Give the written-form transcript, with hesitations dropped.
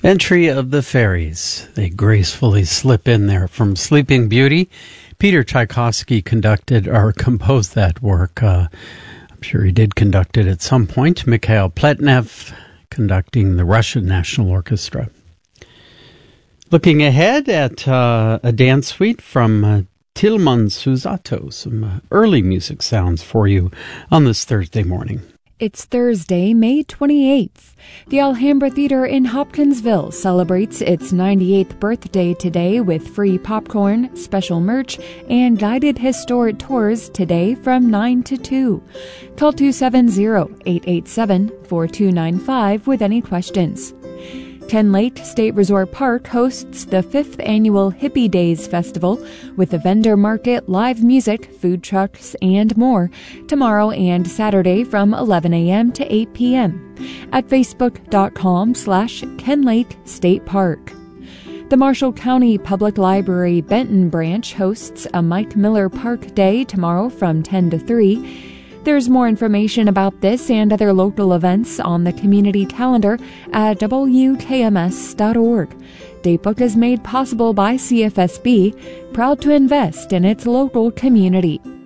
Entry of the Fairies. They gracefully slip in there from Sleeping Beauty. Peter Tchaikovsky conducted or composed that work. I'm sure he did conduct it at some point. Mikhail Pletnev conducting the Russian National Orchestra. Looking ahead at a dance suite from Tilman Susato. Some early music sounds for you on this Thursday morning. It's Thursday, May 28th. The Alhambra Theater in Hopkinsville celebrates its 98th birthday today with free popcorn, special merch, and guided historic tours today from 9 to 2. Call 270-887-4295 with any questions. Ken Lake State Resort Park hosts the 5th annual Hippie Days Festival with a vendor market, live music, food trucks, and more tomorrow and Saturday from 11 a.m. to 8 p.m. at facebook.com/Ken Lake State Park. The Marshall County Public Library Benton branch hosts a Mike Miller Park Day tomorrow from 10 to 3. There's more information about this and other local events on the community calendar at wkms.org. Datebook is made possible by CFSB, proud to invest in its local community.